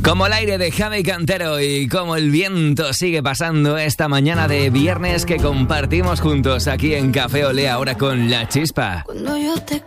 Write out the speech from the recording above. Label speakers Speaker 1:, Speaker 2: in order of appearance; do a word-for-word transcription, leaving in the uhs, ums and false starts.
Speaker 1: Como el aire de Javi Cantero y como el viento sigue pasando esta mañana de viernes que compartimos juntos aquí en Café Olé, ahora con La Chispa.
Speaker 2: Cuando yo te